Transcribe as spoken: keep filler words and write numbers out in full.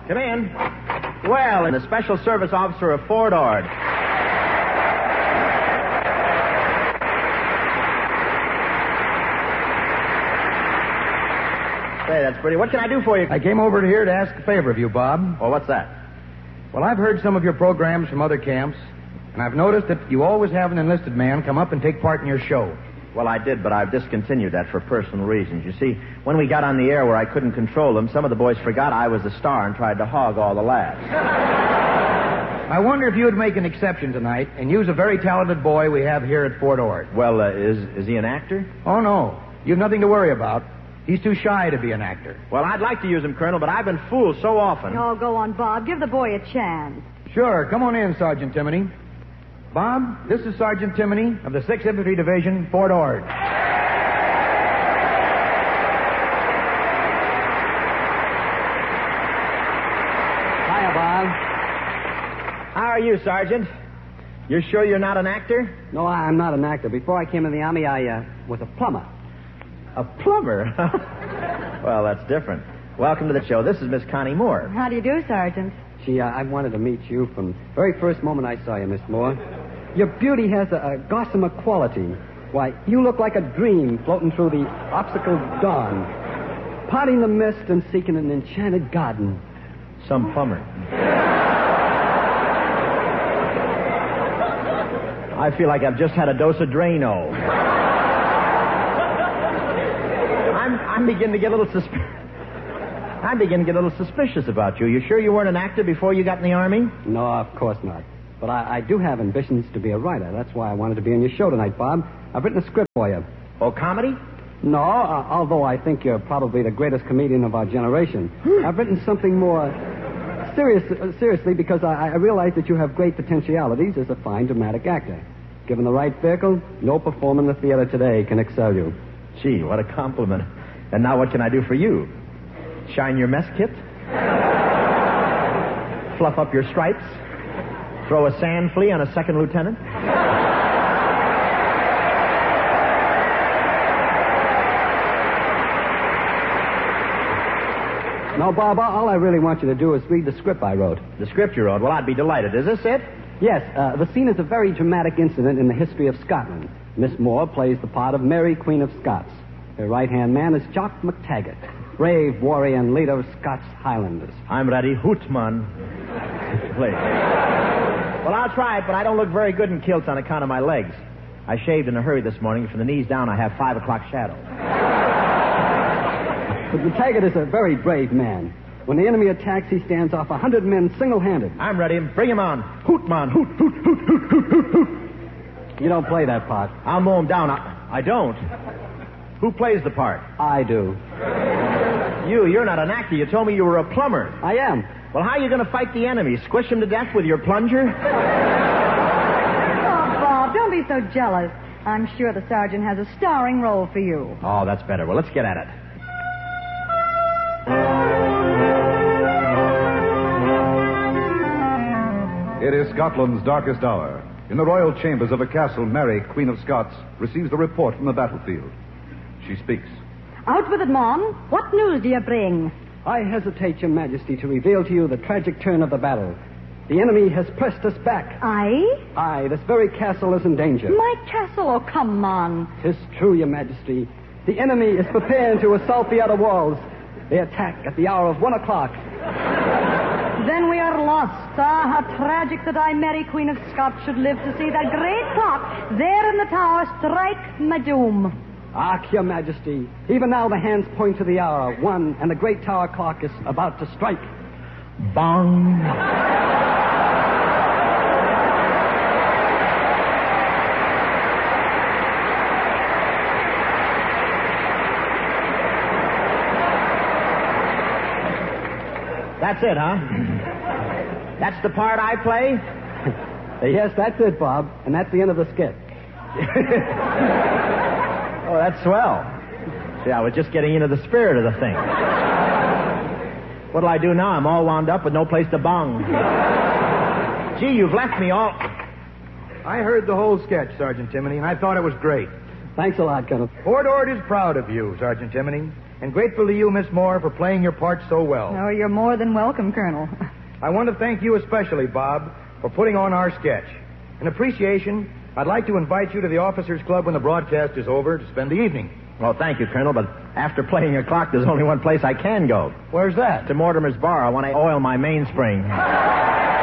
Come in. Well, and the Special Service Officer of Fort Ord. Say, that's pretty. What can I do for you? I came over here to ask a favor of you, Bob. Well, what's that? Well, I've heard some of your programs from other camps, and I've noticed that you always have an enlisted man come up and take part in your show. Well, I did, but I've discontinued that for personal reasons. You see, when we got on the air where I couldn't control them, some of the boys forgot I was the star and tried to hog all the laughs. I wonder if you would make an exception tonight and use a very talented boy we have here at Fort Ord. Well, uh, is is he an actor? Oh, no. You've nothing to worry about. He's too shy to be an actor. Well, I'd like to use him, Colonel, but I've been fooled so often. Oh, go on, Bob. Give the boy a chance. Sure. Come on in, Sergeant Timoney. Bob, this is Sergeant Timoney of the sixth Infantry Division, Fort Ord. Hiya, Bob. How are you, Sergeant? You're sure you're not an actor? No, I- I'm not an actor. Before I came in the Army, I uh, was a plumber. A plumber? Well, that's different. Welcome to the show. This is Miss Connie Moore. How do you do, Sergeant? Gee, uh, I wanted to meet you from the very first moment I saw you, Miss Moore. Your beauty has a, a gossamer quality. Why, you look like a dream floating through the obstacle dawn, parting the mist and seeking an enchanted garden. Some plumber. I feel like I've just had a dose of Drano. I'm, I'm beginning to get a little suspicious. I'm beginning to get a little suspicious about you. You sure you weren't an actor before you got in the Army? No, of course not. But I, I do have ambitions to be a writer. That's why I wanted to be on your show tonight, Bob. I've written a script for you. Oh, comedy? No, uh, although I think you're probably the greatest comedian of our generation. I've written something more serious, uh, seriously because I, I realize that you have great potentialities as a fine dramatic actor. Given the right vehicle, no performer in the theater today can excel you. Gee, what a compliment. And now what can I do for you? Shine your mess kit? Fluff up your stripes? Throw a sand flea on a second lieutenant? No, Bob, all I really want you to do is read the script I wrote. The script you wrote? Well, I'd be delighted. Is this it? Yes, uh, the scene is a very dramatic incident in the history of Scotland. Miss Moore plays the part of Mary, Queen of Scots. Her right-hand man is Jock McTaggart, brave warrior and leader of Scots Highlanders. I'm ready. Hootman. Please. Well, I'll try it, but I don't look very good in kilts on account of my legs. I shaved in a hurry this morning. From the knees down, I have five o'clock shadow. But McTaggart is a very brave man. When the enemy attacks, he stands off a hundred men single-handed. I'm ready. Bring him on. Hootman. Hoot, hoot, hoot, hoot, hoot, hoot, hoot. You don't play that part. I'll mow him down. I, I don't. Who plays the part? I do. You, you're not an actor. You told me you were a plumber. I am. Well, how are you going to fight the enemy? Squish him to death with your plunger? Oh, Bob, don't be so jealous. I'm sure the sergeant has a starring role for you. Oh, that's better. Well, let's get at it. It is Scotland's darkest hour. In the royal chambers of a castle, Mary, Queen of Scots, receives the report from the battlefield. She speaks. Out with it, Mon. What news do you bring? I hesitate, Your Majesty, to reveal to you the tragic turn of the battle. The enemy has pressed us back. Aye? Aye, this very castle is in danger. My castle? Oh, come on. Tis true, Your Majesty. The enemy is preparing to assault the outer walls. They attack at the hour of one o'clock. Then we are lost. Ah, how tragic that I, Mary, Queen of Scots, should live to see that great clock there in the tower strike my doom. Ah, Your Majesty, even now the hands point to the hour, one, and the great tower clock is about to strike. Bong. That's it, huh? That's the part I play? Yes, that's it, Bob. And that's the end of the skit. Oh, that's swell. See, I was just getting into the spirit of the thing. What'll I do now? I'm all wound up with no place to bong. Gee, you've left me all... I heard the whole sketch, Sergeant Timoney, and I thought it was great. Thanks a lot, Colonel. Fort Ord is proud of you, Sergeant Timoney. and grateful to you, Miss Moore, for playing your part so well. Oh, you're more than welcome, Colonel. I want to thank you especially, Bob, for putting on our sketch. In appreciation, I'd like to invite you to the Officers Club when the broadcast is over to spend the evening. Well, thank you, Colonel, but after playing your clock, there's only one place I can go. Where's that? To Mortimer's Bar. I want to oil my mainspring.